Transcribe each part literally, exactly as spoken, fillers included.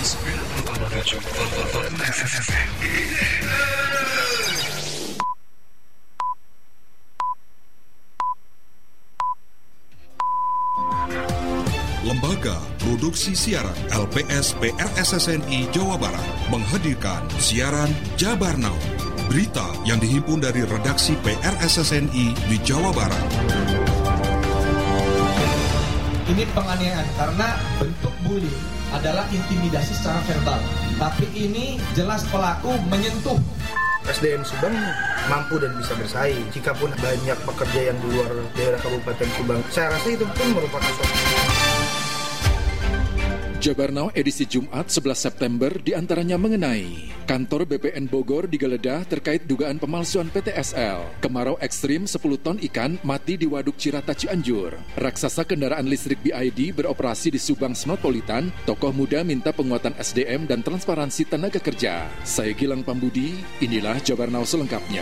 sembilan puluh koma tujuh F M. Lembaga Produksi Siaran L P S P R S S N I Jawa Barat menghadirkan siaran Jabar Now, berita yang dihimpun dari redaksi P R S S N I di Jawa Barat. Ini penganiayaan karena bentuk bullying adalah intimidasi secara verbal, tapi ini jelas pelaku menyentuh. S D M Subang mampu dan bisa bersaing. Jikapun banyak pekerja yang di luar daerah Kabupaten Subang, saya rasa itu pun merupakan suatu. Jabar Now edisi Jumat sebelas September diantaranya mengenai kantor B P N Bogor digeledah terkait dugaan pemalsuan P T S L. Kemarau ekstrim sepuluh ton ikan mati di Waduk Cirata Cianjur. Raksasa kendaraan listrik B I D beroperasi di Subang Smotpolitan. Tokoh muda minta penguatan S D M dan transparansi tenaga kerja. Saya Gilang Pambudi, inilah Jabar Now selengkapnya.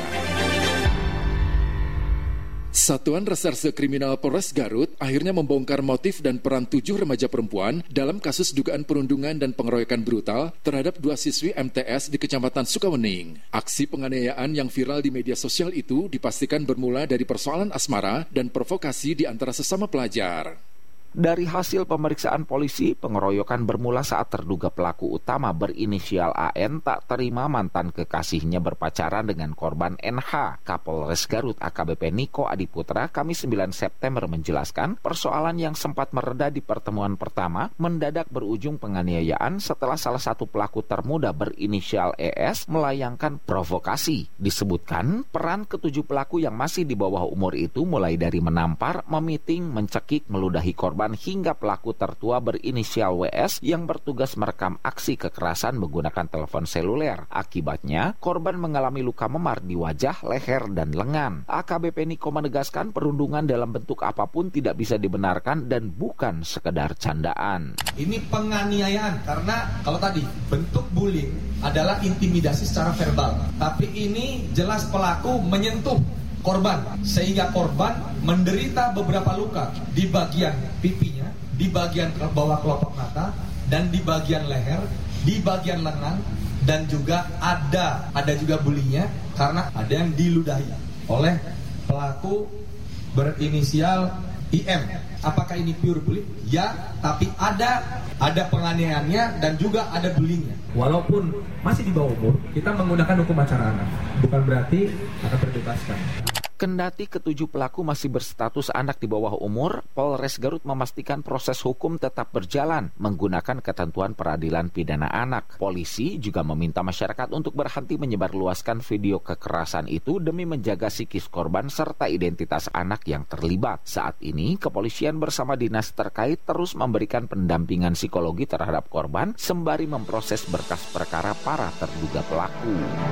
Satuan Reserse Kriminal Polres Garut akhirnya membongkar motif dan peran tujuh remaja perempuan dalam kasus dugaan perundungan dan pengeroyokan brutal terhadap dua siswi M T S di Kecamatan Sukawening. Aksi penganiayaan yang viral di media sosial itu dipastikan bermula dari persoalan asmara dan provokasi di antara sesama pelajar. Dari hasil pemeriksaan polisi, pengeroyokan bermula saat terduga pelaku utama berinisial A N tak terima mantan kekasihnya berpacaran dengan korban N H. Kapolres Garut A K B P Niko Adiputra Kamis sembilan September menjelaskan persoalan yang sempat mereda di pertemuan pertama mendadak berujung penganiayaan setelah salah satu pelaku termuda berinisial E S melayangkan provokasi. Disebutkan peran ketujuh pelaku yang masih di bawah umur itu mulai dari menampar, memiting, mencekik, meludahi korban hingga pelaku tertua berinisial W S yang bertugas merekam aksi kekerasan menggunakan telepon seluler. Akibatnya, korban mengalami luka memar di wajah, leher, dan lengan. A K B P Niko menegaskan perundungan dalam bentuk apapun tidak bisa dibenarkan dan bukan sekedar candaan. Ini penganiayaan karena kalau tadi bentuk bullying adalah intimidasi secara verbal, tapi ini jelas pelaku menyentuh korban sehingga korban menderita beberapa luka di bagian pipinya, di bagian bawah kelopak mata, dan di bagian leher, di bagian lengan, dan juga ada ada juga bulinya karena ada yang diludahi oleh pelaku berinisial I M. Apakah ini pure bullying? Ya, tapi ada ada penganiayaannya dan juga ada bullyingnya. Walaupun masih di bawah umur, kita menggunakan hukum acara anak, bukan berarti akan terbebaskan. Kendati ketujuh pelaku masih berstatus anak di bawah umur, Polres Garut memastikan proses hukum tetap berjalan menggunakan ketentuan peradilan pidana anak. Polisi juga meminta masyarakat untuk berhenti menyebarluaskan video kekerasan itu demi menjaga psikis korban serta identitas anak yang terlibat. Saat ini, kepolisian bersama dinas terkait terus memberikan pendampingan psikologi terhadap korban sembari memproses berkas perkara para terduga pelaku.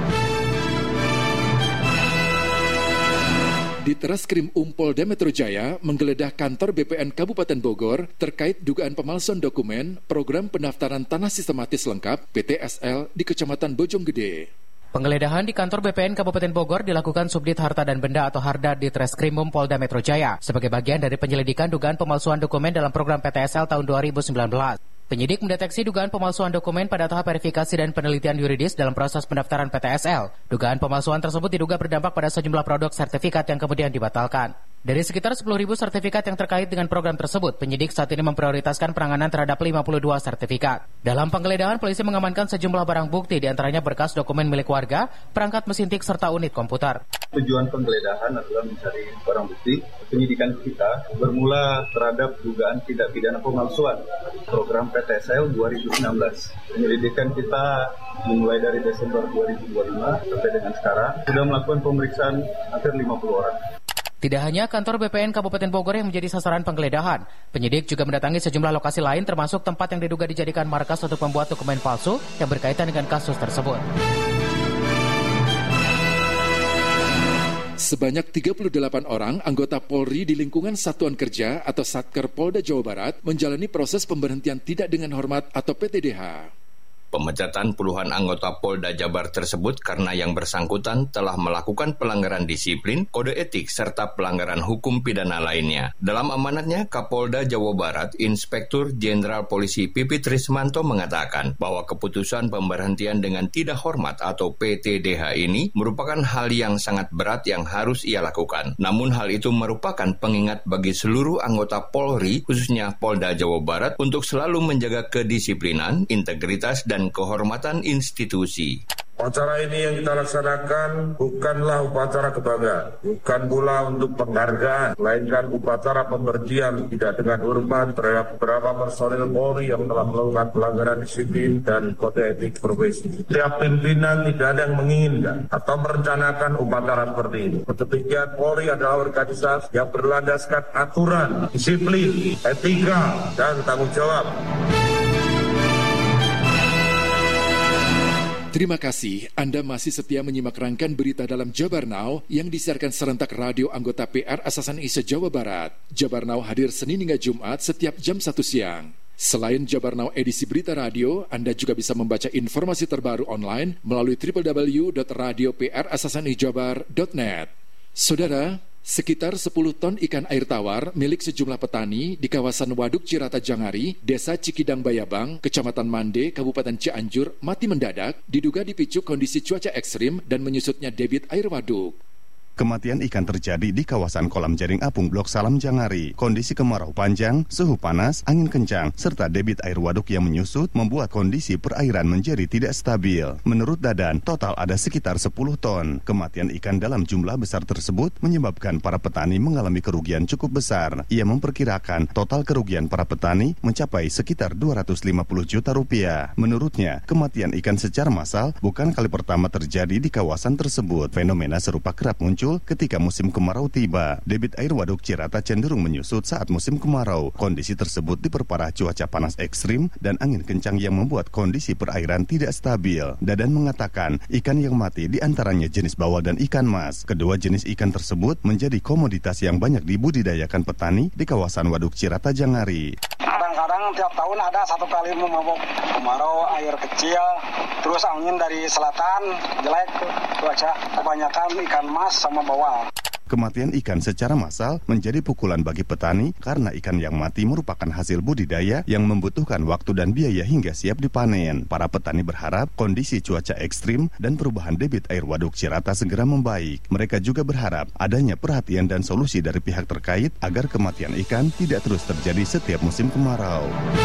Di Treskrim Um Polda Metro Jaya menggeledah kantor B P N Kabupaten Bogor terkait dugaan pemalsuan dokumen program pendaftaran tanah sistematis lengkap P T S L di Kecamatan Bojonggede. Penggeledahan di kantor B P N Kabupaten Bogor dilakukan Subdit Harta dan Benda atau Harda di Treskrim Um Polda Metro Jaya sebagai bagian dari penyelidikan dugaan pemalsuan dokumen dalam program P T S L tahun dua ribu sembilan belas. Penyidik mendeteksi dugaan pemalsuan dokumen pada tahap verifikasi dan penelitian yuridis dalam proses pendaftaran P T S L. Dugaan pemalsuan tersebut diduga berdampak pada sejumlah produk sertifikat yang kemudian dibatalkan. Dari sekitar sepuluh ribu sertifikat yang terkait dengan program tersebut, penyidik saat ini memprioritaskan penanganan terhadap lima puluh dua sertifikat. Dalam penggeledahan, polisi mengamankan sejumlah barang bukti, diantaranya berkas dokumen milik warga, perangkat mesin tik, serta unit komputer. Tujuan penggeledahan adalah mencari barang bukti. Penyidikan kita bermula terhadap dugaan tindak pidana pemalsuan program P T S L dua ribu sembilan belas. Penyelidikan kita dimulai dari Desember dua ribu dua puluh lima sampai dengan sekarang sudah melakukan pemeriksaan hampir lima puluh orang. Tidak hanya kantor B P N Kabupaten Bogor yang menjadi sasaran penggeledahan, penyidik juga mendatangi sejumlah lokasi lain termasuk tempat yang diduga dijadikan markas untuk membuat dokumen palsu yang berkaitan dengan kasus tersebut. Sebanyak tiga puluh delapan orang anggota Polri di lingkungan Satuan Kerja atau Satker Polda Jawa Barat menjalani proses pemberhentian tidak dengan hormat atau P T D H. Pemecatan puluhan anggota Polda Jabar tersebut karena yang bersangkutan telah melakukan pelanggaran disiplin, kode etik, serta pelanggaran hukum pidana lainnya. Dalam amanatnya, Kapolda Jawa Barat, Inspektur Jenderal Polisi Pipit Trismanto mengatakan bahwa keputusan pemberhentian dengan tidak hormat atau P T D H ini merupakan hal yang sangat berat yang harus ia lakukan. Namun hal itu merupakan pengingat bagi seluruh anggota Polri, khususnya Polda Jawa Barat, untuk selalu menjaga kedisiplinan, integritas, dan kehormatan institusi. Upacara ini yang kita laksanakan bukanlah upacara kebanggaan, bukan pula untuk penghargaan, melainkan upacara pemberhentian tidak dengan hormat terhadap beberapa personil Polri yang telah melakukan pelanggaran disiplin dan kode etik profesi. Setiap pimpinan tidak ada yang menginginkan atau merencanakan upacara seperti ini. Demikian, Polri adalah organisasi yang berlandaskan aturan, disiplin, etika, dan tanggung jawab. Terima kasih Anda masih setia menyimak rangkaian berita dalam Jabar Now yang disiarkan serentak radio anggota P R Asasan I S E Jawa Barat. Jabar Now hadir Senin hingga Jumat setiap jam satu siang. Selain Jabar Now edisi berita radio, Anda juga bisa membaca informasi terbaru online melalui w w w dot radio p r asasan i jabar dot net. Saudara, sekitar sepuluh ton ikan air tawar milik sejumlah petani di kawasan Waduk Cirata Jangari, Desa Cikidang Bayabang, Kecamatan Mande, Kabupaten Cianjur, mati mendadak, diduga dipicu kondisi cuaca ekstrim dan menyusutnya debit air waduk. Kematian ikan terjadi di kawasan kolam jaring apung Blok Salam Jangari. Kondisi kemarau panjang, suhu panas, angin kencang, serta debit air waduk yang menyusut membuat kondisi perairan menjadi tidak stabil. Menurut Dadan, total ada sekitar sepuluh ton. Kematian ikan dalam jumlah besar tersebut menyebabkan para petani mengalami kerugian cukup besar. Ia memperkirakan total kerugian para petani mencapai sekitar dua ratus lima puluh juta rupiah. Menurutnya, kematian ikan secara massal bukan kali pertama terjadi di kawasan tersebut. Fenomena serupa kerap muncul ketika musim kemarau tiba. Debit air waduk Cirata cenderung menyusut saat musim kemarau. Kondisi tersebut diperparah cuaca panas ekstrim dan angin kencang yang membuat kondisi perairan tidak stabil. Dadan mengatakan ikan yang mati diantaranya jenis bawal dan ikan mas. Kedua jenis ikan tersebut menjadi komoditas yang banyak dibudidayakan petani di kawasan Waduk Cirata Jangari. Kadang-kadang tiap tahun ada satu kali memabuk kemarau, air kecil, terus angin dari selatan, jelek cuaca, kebanyakan ikan mas sama bawal. Kematian ikan secara massal menjadi pukulan bagi petani karena ikan yang mati merupakan hasil budidaya yang membutuhkan waktu dan biaya hingga siap dipanen. Para petani berharap kondisi cuaca ekstrim dan perubahan debit air waduk Cirata segera membaik. Mereka juga berharap adanya perhatian dan solusi dari pihak terkait agar kematian ikan tidak terus terjadi setiap musim kemarau.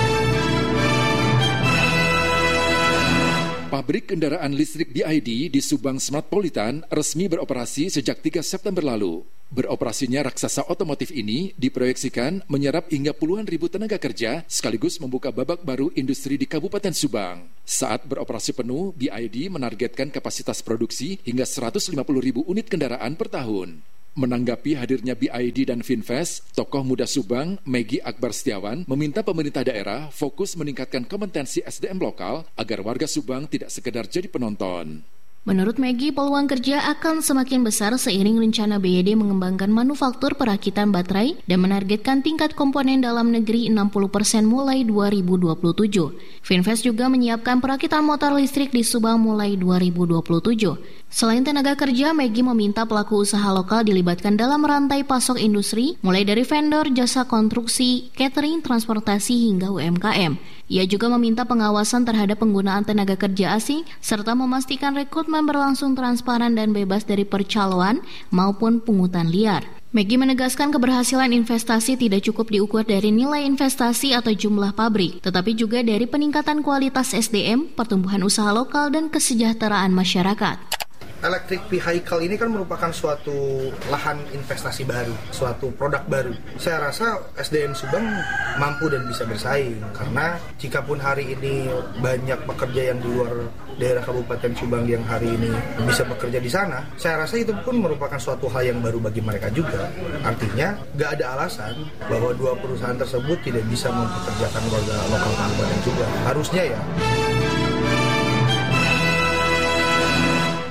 Pabrik kendaraan listrik B I D di Subang Smartpolitan resmi beroperasi sejak tiga September lalu. Beroperasinya raksasa otomotif ini diproyeksikan menyerap hingga puluhan ribu tenaga kerja sekaligus membuka babak baru industri di Kabupaten Subang. Saat beroperasi penuh, B I D menargetkan kapasitas produksi hingga seratus lima puluh ribu unit kendaraan per tahun. Menanggapi hadirnya B I D dan Finvest, tokoh muda Subang, Megi Akbar Setiawan, meminta pemerintah daerah fokus meningkatkan kompetensi S D M lokal agar warga Subang tidak sekedar jadi penonton. Menurut Megi, peluang kerja akan semakin besar seiring rencana B Y D mengembangkan manufaktur perakitan baterai dan menargetkan tingkat komponen dalam negeri enam puluh persen mulai dua ribu dua puluh tujuh. Finvest juga menyiapkan perakitan motor listrik di Subang mulai dua ribu dua puluh tujuh. Selain tenaga kerja, Megi meminta pelaku usaha lokal dilibatkan dalam rantai pasok industri, mulai dari vendor, jasa konstruksi, catering, transportasi, hingga U M K M. Ia juga meminta pengawasan terhadap penggunaan tenaga kerja asing, serta memastikan rekrutmen berlangsung transparan dan bebas dari percaloan maupun pungutan liar. Megi menegaskan keberhasilan investasi tidak cukup diukur dari nilai investasi atau jumlah pabrik, tetapi juga dari peningkatan kualitas S D M, pertumbuhan usaha lokal, dan kesejahteraan masyarakat. Electric vehicle ini kan merupakan suatu lahan investasi baru, suatu produk baru. Saya rasa S D M Subang mampu dan bisa bersaing, karena jikapun hari ini banyak pekerja yang di luar daerah Kabupaten Subang yang hari ini bisa bekerja di sana, saya rasa itu pun merupakan suatu hal yang baru bagi mereka juga. Artinya, nggak ada alasan bahwa dua perusahaan tersebut tidak bisa mempekerjakan warga lokal Kabupaten Subang. Harusnya ya.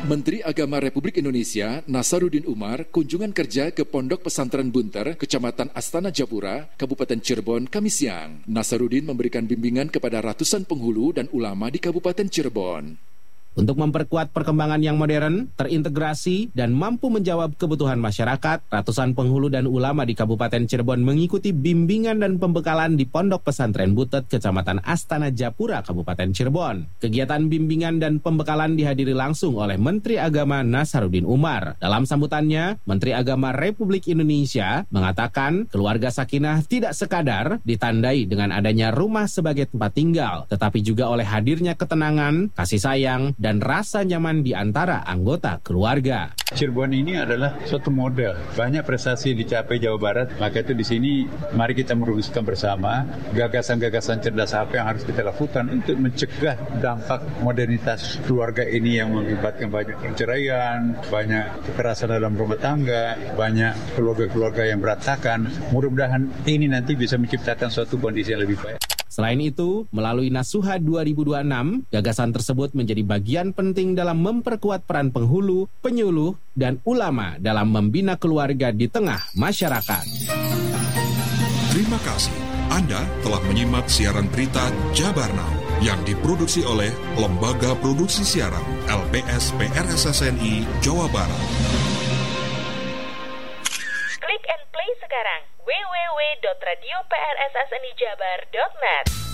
Menteri Agama Republik Indonesia Nasaruddin Umar kunjungan kerja ke Pondok Pesantren Bunter, Kecamatan Astana Japura, Kabupaten Cirebon, Kamis siang. Nasaruddin memberikan bimbingan kepada ratusan penghulu dan ulama di Kabupaten Cirebon. Untuk memperkuat perkembangan yang modern, terintegrasi, dan mampu menjawab kebutuhan masyarakat, ratusan penghulu dan ulama di Kabupaten Cirebon mengikuti bimbingan dan pembekalan di Pondok Pesantren Butet, Kecamatan Astana Japura, Kabupaten Cirebon. Kegiatan bimbingan dan pembekalan dihadiri langsung oleh Menteri Agama Nasaruddin Umar. Dalam sambutannya, Menteri Agama Republik Indonesia mengatakan keluarga sakinah tidak sekadar ditandai dengan adanya rumah sebagai tempat tinggal, tetapi juga oleh hadirnya ketenangan, kasih sayang, dan rasa nyaman di antara anggota keluarga. Cirebon ini adalah suatu model. Banyak prestasi dicapai Jawa Barat, maka itu di sini mari kita merumuskan bersama gagasan-gagasan cerdas apa yang harus kita lakukan untuk mencegah dampak modernitas keluarga ini yang mengakibatkan banyak perceraian, banyak kekerasan dalam rumah tangga, banyak keluarga-keluarga yang berantakan. Mudah-mudahan ini nanti bisa menciptakan suatu kondisi yang lebih baik. Selain itu, melalui Nasuha dua ribu dua puluh enam, gagasan tersebut menjadi bagian penting dalam memperkuat peran penghulu, penyuluh, dan ulama dalam membina keluarga di tengah masyarakat. Terima kasih. Anda telah menyimak siaran berita Jabar Now yang diproduksi oleh Lembaga Produksi Siaran L P S P R S S N I Jawa Barat. Klik and play sekarang w w w dot radio p r s s n i jabar dot net.